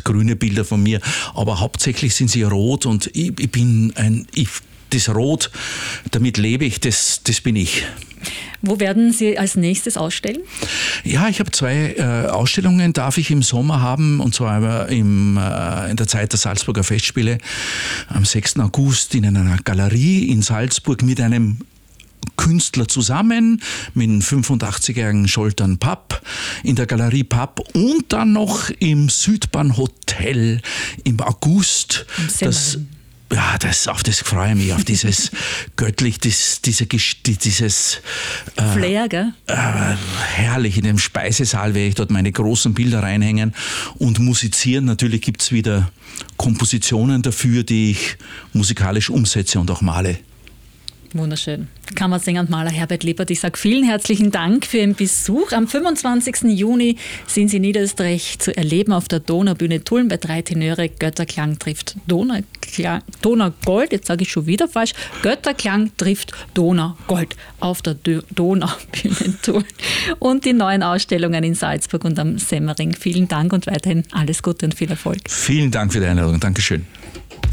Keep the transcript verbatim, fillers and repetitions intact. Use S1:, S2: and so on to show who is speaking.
S1: grüne Bilder von mir, aber hauptsächlich sind sie rot und ich, ich bin ein, ich, das Rot, damit lebe ich, das, das bin ich.
S2: Wo werden Sie als nächstes ausstellen?
S1: Ja, ich habe zwei äh, Ausstellungen, darf ich im Sommer haben, und zwar im, äh, in der Zeit der Salzburger Festspiele am sechsten August in einer Galerie in Salzburg mit einem Künstler zusammen, mit dem fünfundachtzig-jährigen Scholtern Papp in der Galerie Papp und dann noch im Südbahn Hotel im August. Das Ja, das, auf das freue ich mich, auf dieses göttlich, das, diese, dieses
S2: äh, Flair, gell?
S1: Äh, herrlich, in dem Speisesaal werde ich dort meine großen Bilder reinhängen und musizieren. Natürlich gibt es wieder Kompositionen dafür, die ich musikalisch umsetze und auch male.
S2: Wunderschön. Kammersänger und Maler Herbert Lippert, ich sage vielen herzlichen Dank für Ihren Besuch. Am fünfundzwanzigsten Juni sind Sie in Niederösterreich zu erleben auf der Donaubühne Tulln bei drei Tenöre. Götterklang trifft Donauklang, Donaugold, jetzt sage ich schon wieder falsch. Götterklang trifft Donaugold auf der Donaubühne Tulln. Und die neuen Ausstellungen in Salzburg und am Semmering. Vielen Dank und weiterhin alles Gute und viel Erfolg.
S1: Vielen Dank für die Einladung. Dankeschön.